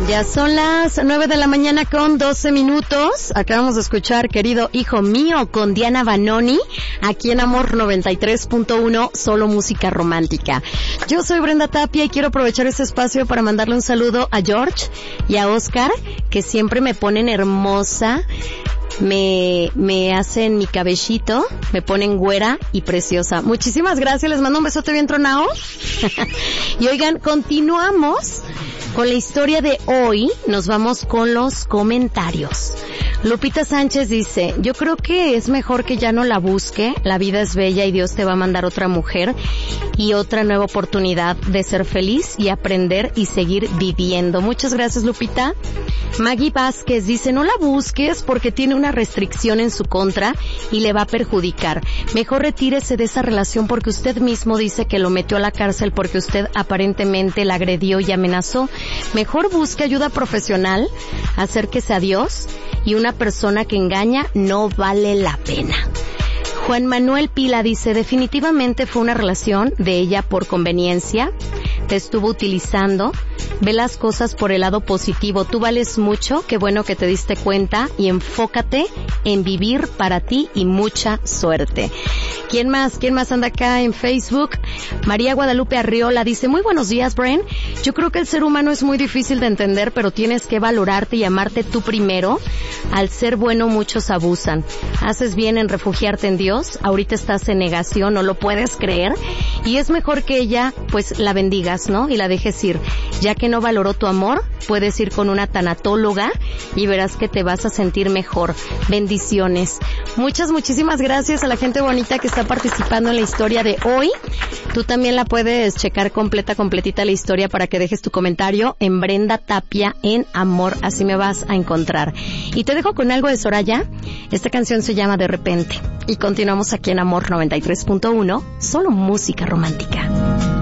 Ya son las 9 de la mañana con 12 minutos. Acabamos de escuchar Querido Hijo Mío con Diana Vanoni, aquí en Amor 93.1, solo música romántica. Yo soy Brenda Tapia y quiero aprovechar este espacio para mandarle un saludo a George y a Oscar, que siempre me ponen hermosa. Me hacen mi cabellito, me ponen güera y preciosa. Muchísimas gracias, les mando un besote bien tronado. Y oigan, continuamos con la historia de hoy. Nos vamos con los comentarios. Lupita Sánchez dice: yo creo que es mejor que ya no la busque, la vida es bella y Dios te va a mandar otra mujer y otra nueva oportunidad de ser feliz y aprender y seguir viviendo. Muchas gracias, Lupita. Maggie Vázquez dice: no la busques porque tiene una restricción en su contra y le va a perjudicar. Mejor retírese de esa relación porque usted mismo dice que lo metió a la cárcel porque usted aparentemente la agredió y amenazó. Mejor busque ayuda profesional, acérquese a Dios, y una persona que engaña no vale la pena. Juan Manuel Pila dice: definitivamente fue una relación de ella por conveniencia, te estuvo utilizando, ve las cosas por el lado positivo, tú vales mucho, qué bueno que te diste cuenta y enfócate en vivir para ti y mucha suerte. ¿Quién más anda acá en Facebook? María Guadalupe Arriola dice: muy buenos días, Bren. Yo creo que el ser humano es muy difícil de entender, pero tienes que valorarte y amarte tú primero. Al ser bueno muchos abusan. Haces bien en refugiarte en Dios. Ahorita estás en negación, no lo puedes creer. Y es mejor que ella, pues, la bendigas, ¿no? Y la dejes ir. Ya que no valoró tu amor, puedes ir con una tanatóloga y verás que te vas a sentir mejor. Bendiciones. Muchísimas gracias a la gente bonita que está participando en la historia de hoy. Tú también la puedes checar completita la historia para que dejes tu comentario en Brenda Tapia en Amor. Así me vas a encontrar. Y te dejo con algo de Soraya. Esta canción se llama De Repente. Y continuamos aquí en Amor 93.1, solo música romántica.